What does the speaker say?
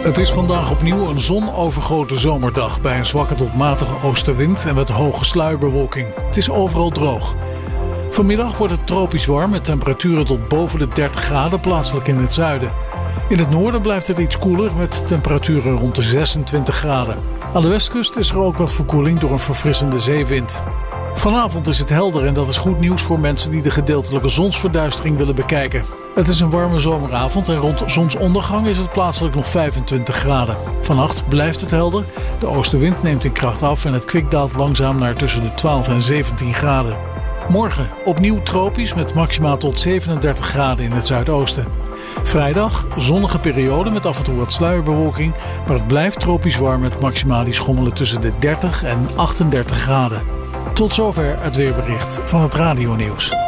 Het is vandaag opnieuw een zonovergoten zomerdag bij een zwakke tot matige oostenwind en met hoge sluierbewolking. Het is overal droog. Vanmiddag wordt het tropisch warm met temperaturen tot boven de 30 graden, plaatselijk in het zuiden. In het noorden blijft het iets koeler met temperaturen rond de 26 graden. Aan de westkust is er ook wat verkoeling door een verfrissende zeewind. Vanavond is het helder en dat is goed nieuws voor mensen die de gedeeltelijke zonsverduistering willen bekijken. Het is een warme zomeravond en rond zonsondergang is het plaatselijk nog 25 graden. Vannacht blijft het helder, de oostenwind neemt in kracht af en het kwik daalt langzaam naar tussen de 12 en 17 graden. Morgen opnieuw tropisch met maximaal tot 37 graden in het zuidoosten. Vrijdag zonnige periode met af en toe wat sluierbewolking, maar het blijft tropisch warm met maxima die schommelen tussen de 30 en 38 graden. Tot zover het weerbericht van het Radio Nieuws.